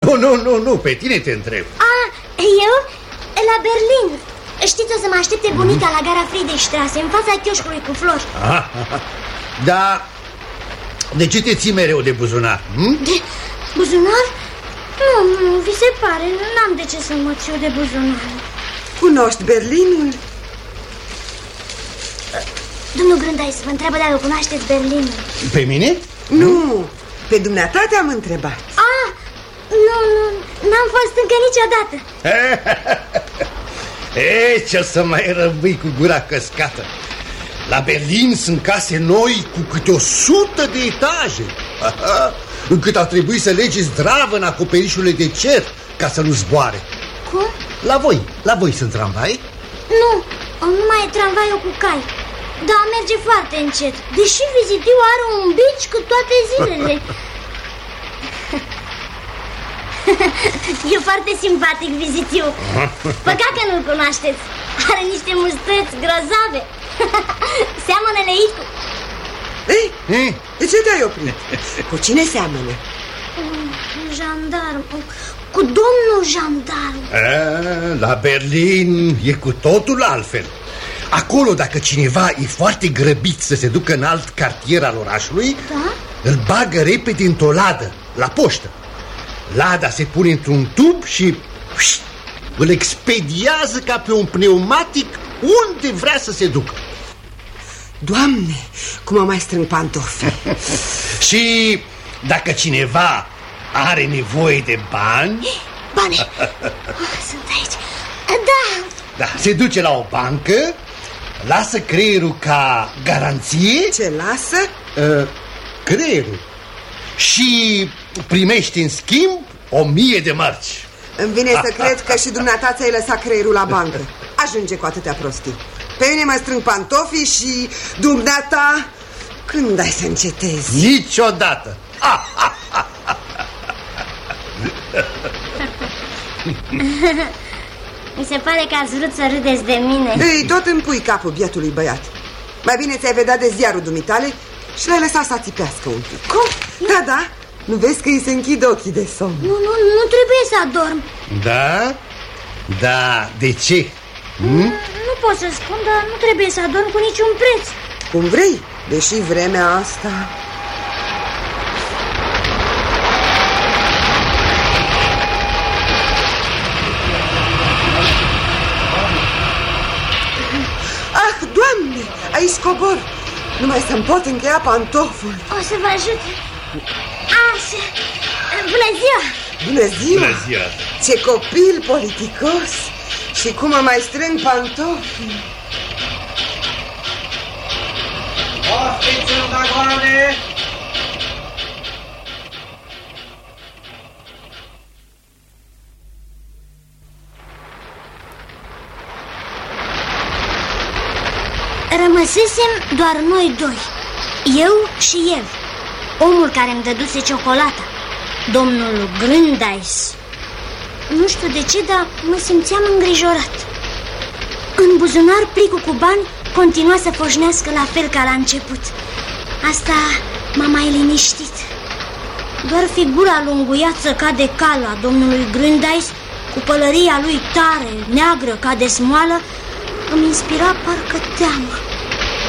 Nu, pe tine te întreb. Eu? La Berlin. Știți, o să mă aștepte bunica la gara Friedrichstraße, în fața chioșcului cu flori. Da. De ce te ții mereu de buzunar? De buzunar? Nu, vi se pare, n-am de ce să mă țiu de buzunar. Cunoști Berlinul? Domnul Grândais vă întreabă dacă cunoașteți Berlinul. Pe mine? Nu, pe dumneata te-am întrebat. Nu, n-am fost încă niciodată. Ce să mai rămâi cu gura căscată? La Berlin sunt case noi cu câte 100 de etaje, încât ar trebui să legi zdravă în acoperișurile de cer ca să nu zboare. Cum? La voi sunt tramvai? Nu, numai e tramvaiul cu cai. Dar merge foarte încet, deși Vizitiu are un bici cu toate zilele. E foarte simpatic Vizitiu. Păcat că nu-l cunoașteți. Are niște mustăți grozave. Seamănă leit cu... Ei, de ce te-ai oprit? Cu cine seamănă? Jandarm. Cu domnul jandarm. La Berlin e cu totul altfel. Acolo, dacă cineva e foarte grăbit să se ducă în alt cartier al orașului, îl bagă repede într-o ladă, la poștă. Lada se pune într-un tub și îl expediază ca pe un pneumatic unde vrea să se ducă. Doamne, cum mă mai strâng pantofi. Și dacă cineva are nevoie de bani... Bani! Sunt aici. Da, se duce la o bancă, lasă creierul ca garanție. Ce lasă? Creierul. Și primești în schimb 1000 de marci. Îmi vine să cred că și dumneata ți-ai lăsat creierul la bancă. Ajunge cu atâtea prostii. Pe mine mă strâng pantofii și dumneata, când ai să încetezi? Niciodată. Mi se pare că ați vrut să râdeți de mine. Ei, tot îmi pui capul bietului băiat. Mai bine ți-ai vedea de ziarul dumitale și l-ai lăsat să țipească un pic. Cum? Da, nu vezi că îi se închid ochii de somn? Nu trebuie să adorm. Da, de ce? Nu pot să spun, dar nu trebuie să adorm cu niciun preț. Cum vrei, deși vremea asta... Doamne, aici cobor. Numai să-mi pot încheia pantoful. O să vă ajut. Așa. Bună ziua! Bună ziua! Ce copil politicos! Și cum mă mai strâng pantofii. Ofiți în vagoane! Rămăsesem doar noi doi, eu și el, omul care îmi dăduse ciocolata, domnul Grândais. Nu știu de ce, dar mă simțeam îngrijorat. În buzunar plicul cu bani continua să foșnească la fel ca la început. Asta m-a mai liniștit. Doar figura lunguiață ca de cal a domnului Grândais, cu pălăria lui tare, neagră ca de smoală, îmi inspira parcă teamă.